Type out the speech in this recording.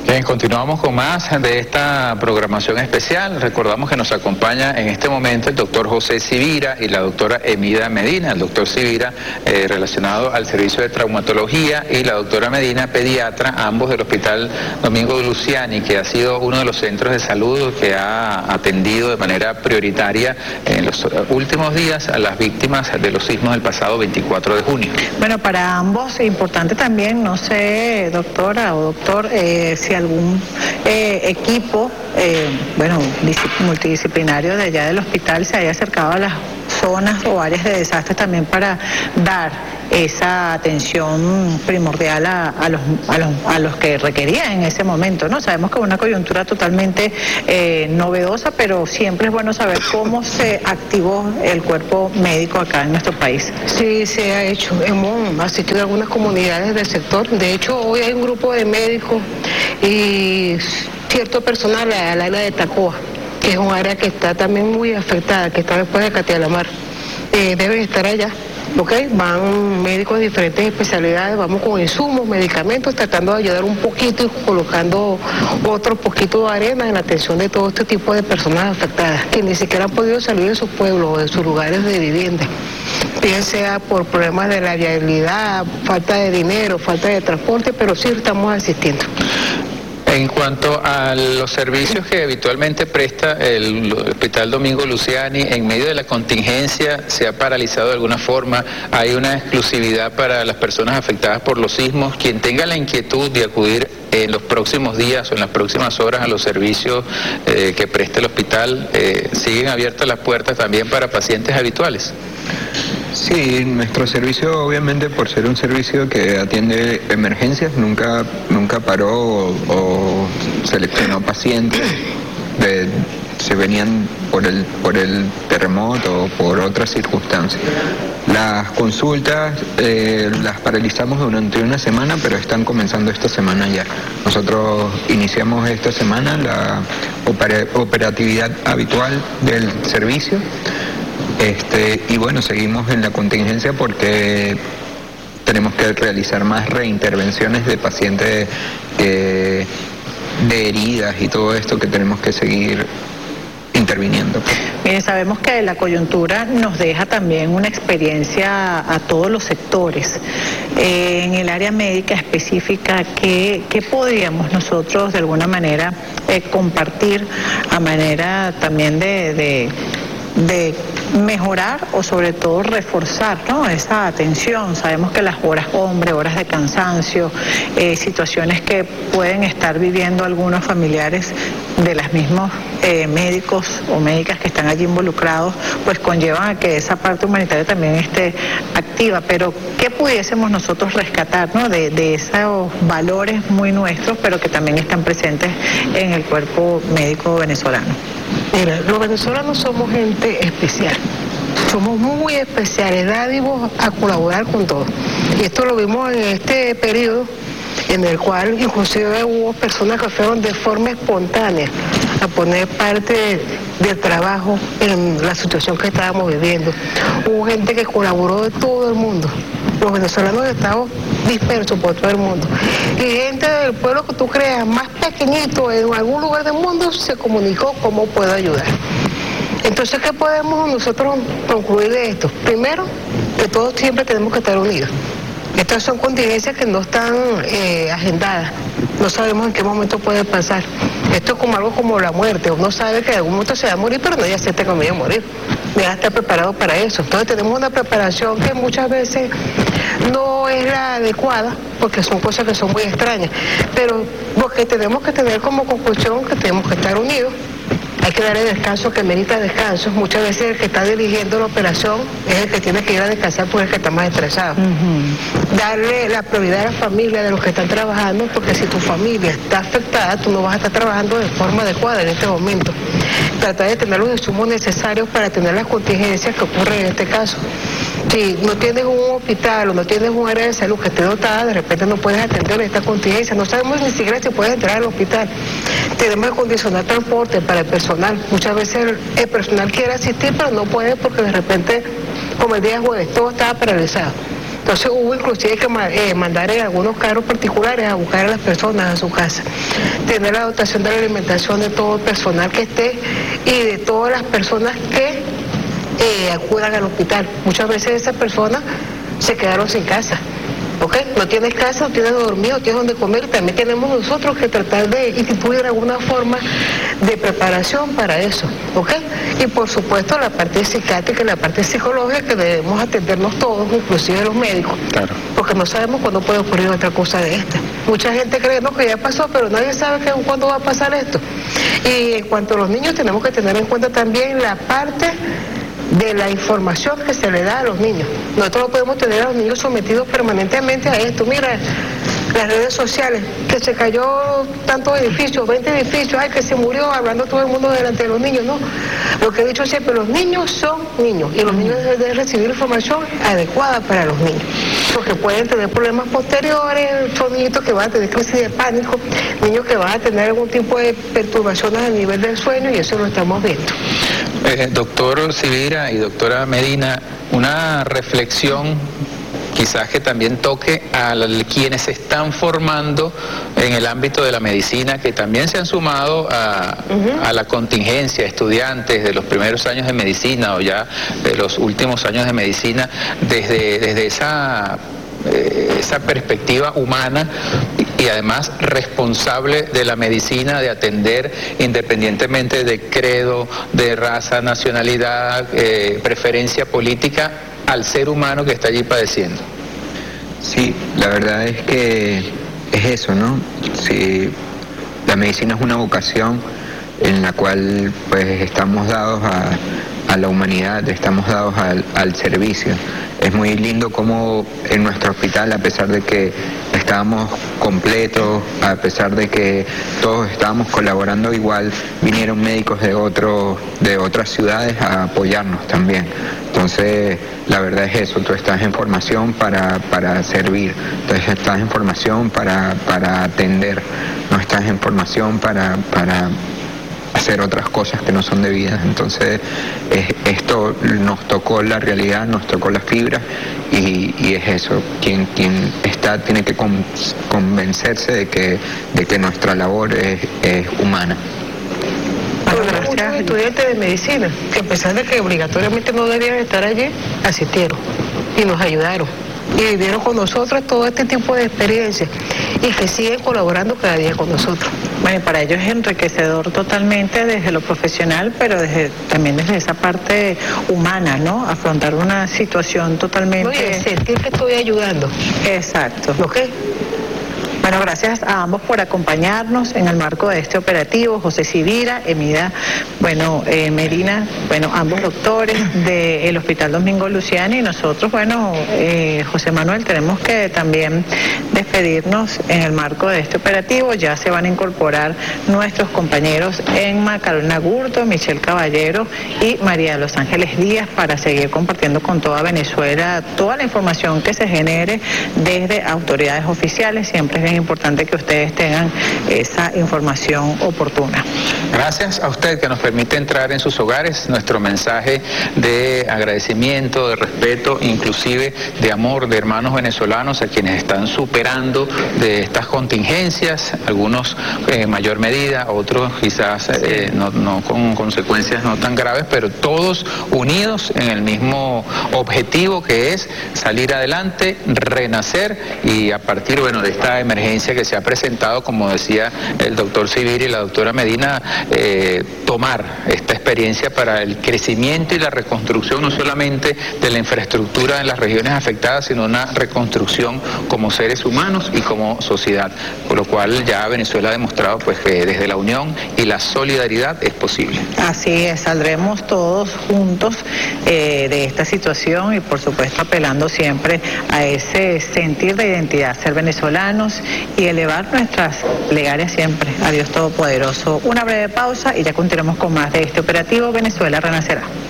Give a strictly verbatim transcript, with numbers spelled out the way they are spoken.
Bien, continuamos con más de esta programación especial. Recordamos que nos acompaña en este momento el doctor José Sivira y la doctora Emida Medina. El doctor Sivira eh, relacionado al servicio de traumatología y la doctora Medina, pediatra, ambos del Hospital Domingo Luciani, que ha sido uno de los centros de salud que ha atendido de manera prioritaria en los últimos días a las víctimas de los sismos del pasado veinticuatro de junio. Bueno, para ambos es importante también, no sé, doctora o doctor, eh, si algún eh, equipo, eh, bueno, multidisciplinario de allá del hospital se haya acercado a las zonas o áreas de desastre también para dar esa atención primordial a, a, los, a, los, a los que requerían en ese momento, ¿no? Sabemos que es una coyuntura totalmente eh, novedosa, pero siempre es bueno saber cómo se activó el cuerpo médico acá en nuestro país. Sí, se ha hecho. Hemos asistido a algunas comunidades del sector. De hecho, hoy hay un grupo de médicos y cierto personal al área de Tacoa, que es un área que está también muy afectada, que está después de Catialamar. Eh, deben estar allá. ¿Ok? Van médicos de diferentes especialidades, vamos con insumos, medicamentos, tratando de ayudar un poquito y colocando otro poquito de arena en la atención de todo este tipo de personas afectadas, que ni siquiera han podido salir de sus pueblos o de sus lugares de vivienda, bien sea por problemas de la viabilidad, falta de dinero, falta de transporte, pero sí estamos asistiendo. En cuanto a los servicios que habitualmente presta el Hospital Domingo Luciani, en medio de la contingencia, ¿se ha paralizado de alguna forma? ¿Hay una exclusividad para las personas afectadas por los sismos? Quien tenga la inquietud de acudir en los próximos días o en las próximas horas a los servicios eh, que presta el hospital, eh, ¿siguen abiertas las puertas también para pacientes habituales? Sí, nuestro servicio, obviamente, por ser un servicio que atiende emergencias, nunca nunca paró o, o seleccionó pacientes de, se venían por el por el terremoto o por otras circunstancias. Las consultas eh, las paralizamos durante una semana, pero están comenzando esta semana ya. Nosotros iniciamos esta semana la oper- operatividad habitual del servicio. Este, y bueno, seguimos en la contingencia porque tenemos que realizar más reintervenciones de pacientes eh, de heridas y todo esto que tenemos que seguir interviniendo. Bien, sabemos que la coyuntura nos deja también una experiencia a todos los sectores. Eh, en el área médica específica, ¿qué, qué podríamos nosotros de alguna manera eh, compartir a manera también de... de de mejorar o sobre todo reforzar, ¿no?, esa atención? Sabemos que las horas hombre, horas de cansancio, eh, situaciones que pueden estar viviendo algunos familiares de los mismos eh, médicos o médicas que están allí involucrados, pues conllevan a que esa parte humanitaria también esté activa. Pero ¿qué pudiésemos nosotros rescatar, ¿no?, de, de esos valores muy nuestros, pero que también están presentes en el cuerpo médico venezolano? Mira, los venezolanos somos gente especial, somos muy especiales, dádivos a colaborar con todos. Y esto lo vimos en este periodo en el cual inclusive hubo personas que fueron de forma espontánea a poner parte del trabajo en la situación que estábamos viviendo. Hubo gente que colaboró de todo el mundo. Los venezolanos estamos dispersos por todo el mundo. Y gente del pueblo que tú creas más pequeñito en algún lugar del mundo se comunicó cómo puedo ayudar. Entonces, ¿qué podemos nosotros concluir de esto? Primero, que todos siempre tenemos que estar unidos. Estas son contingencias que no están eh, agendadas. No sabemos en qué momento puede pasar. Esto es como algo como la muerte. Uno sabe que en algún momento se va a morir, pero no ya se tenga miedo a morir. Ya está preparado para eso. Entonces tenemos una preparación que muchas veces no es la adecuada, porque son cosas que son muy extrañas. Pero lo que tenemos que tener como conclusión que tenemos que estar unidos. Hay que darle descanso que merita descanso. Muchas veces el que está dirigiendo la operación es el que tiene que ir a descansar porque es el que está más estresado. Uh-huh. Darle la prioridad a la familia de los que están trabajando, porque si tu familia está afectada, tú no vas a estar trabajando de forma adecuada en este momento. Tratar de tener los insumos necesarios para tener las contingencias que ocurren en este caso. Si no tienes un hospital o no tienes un área de salud que esté dotada, de repente no puedes atender esta contingencia. No sabemos ni siquiera si puedes entrar al hospital. Tenemos que condicionar transporte para el personal. Muchas veces el, el personal quiere asistir, pero no puede porque de repente, como el día jueves, todo estaba paralizado. Entonces hubo inclusive que eh, mandar en algunos carros particulares a buscar a las personas a su casa, tener la dotación de la alimentación de todo el personal que esté y de todas las personas que eh, acudan al hospital. Muchas veces esas personas se quedaron sin casa. ¿Ok? No tienes casa, no tienes dormir, no tienes donde comer. También tenemos nosotros que tratar de instituir alguna forma de preparación para eso. ¿Ok? Y por supuesto la parte psiquiátrica y la parte psicológica que debemos atendernos todos, inclusive los médicos. Claro. Porque no sabemos cuándo puede ocurrir otra cosa de esta. Mucha gente cree no, que ya pasó, pero nadie sabe que, cuándo va a pasar esto. Y en cuanto a los niños, tenemos que tener en cuenta también la parte de la información que se le da a los niños. Nosotros no podemos tener a los niños sometidos permanentemente a esto. Mira, las redes sociales, que se cayó tantos edificios, veinte edificios, ay, que se murió, hablando todo el mundo delante de los niños, no. Lo que he dicho siempre, los niños son niños y los niños deben recibir información adecuada para los niños, porque pueden tener problemas posteriores, son niños que van a tener crisis de pánico, niños que van a tener algún tipo de perturbaciones a nivel del sueño, y eso lo estamos viendo. Eh, doctor Sivira y doctora Medina, una reflexión quizás que también toque a quienes se están formando en el ámbito de la medicina, que también se han sumado a, uh-huh. a la contingencia, estudiantes de los primeros años de medicina o ya de los últimos años de medicina, desde, desde esa, eh, esa perspectiva humana y además responsable de la medicina, de atender independientemente de credo, de raza, nacionalidad, eh, preferencia política, al ser humano que está allí padeciendo. Sí, la verdad es que es eso, ¿no? Sí, la medicina es una vocación en la cual pues estamos dados a, a la humanidad, estamos dados al, al servicio. Es muy lindo como en nuestro hospital, a pesar de que estábamos completos, a pesar de que todos estábamos colaborando igual, vinieron médicos de otros, de otras ciudades a apoyarnos también. Entonces, la verdad es eso, tú estás en formación para, para servir, entonces estás en formación para, para atender, no estás en formación para, para hacer otras cosas que no son debidas. Entonces es, esto nos tocó la realidad, nos tocó la fibra y, y es eso, quien, quien está tiene que con, convencerse de que, de que nuestra labor es, es humana. Bueno, muchos estudiantes de medicina que a pesar de que obligatoriamente no debían estar allí, asistieron y nos ayudaron y vivieron con nosotros todo este tipo de experiencias y que siguen colaborando cada día con nosotros. Bueno, y para ellos es enriquecedor totalmente desde lo profesional, pero desde también desde esa parte humana, ¿no? Afrontar una situación totalmente... Oye, sentir que estoy ayudando. Exacto. ¿Ok? Bueno, gracias a ambos por acompañarnos en el marco de este operativo. José Sivira, Emida, bueno, eh, Medina, bueno, ambos doctores del Hospital Domingo Luciani, y nosotros, bueno, eh, José Manuel, tenemos que también despedirnos en el marco de este operativo. Ya se van a incorporar nuestros compañeros Emma Carolina Gurto, Michelle Caballero y María de los Ángeles Díaz para seguir compartiendo con toda Venezuela toda la información que se genere desde autoridades oficiales. Siempre es bien importante que ustedes tengan esa información oportuna. Gracias a usted que nos permite entrar en sus hogares. Nuestro mensaje de agradecimiento, de respeto, inclusive de amor de hermanos venezolanos a quienes están superando de estas contingencias, algunos en mayor medida, otros quizás eh, no, no con consecuencias no tan graves, pero todos unidos en el mismo objetivo, que es salir adelante, renacer, y a partir, bueno, de esta emergencia que se ha presentado, como decía el doctor Sivira y la doctora Medina, eh, tomar esta experiencia para el crecimiento y la reconstrucción no solamente de la infraestructura en las regiones afectadas, sino una reconstrucción como seres humanos y como sociedad, por lo cual ya Venezuela ha demostrado pues que desde la unión y la solidaridad es posible. Así es, saldremos todos juntos eh, de esta situación y por supuesto apelando siempre a ese sentir de identidad, ser venezolanos y elevar nuestras plegarias siempre a Dios Todopoderoso. Una breve pausa y ya continuamos con más de este operativo Venezuela Renacerá.